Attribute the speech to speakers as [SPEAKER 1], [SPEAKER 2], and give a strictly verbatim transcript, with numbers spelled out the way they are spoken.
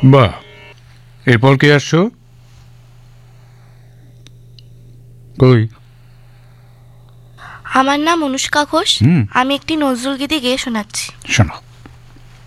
[SPEAKER 1] বাহ, এরপর কে আসছো? কই?
[SPEAKER 2] আমার নাম অনুষ্কা ঘোষ।
[SPEAKER 1] হুম
[SPEAKER 2] আমি একটি নজরুল গীতি গেয়ে শোনাচ্ছি।
[SPEAKER 1] শোনো।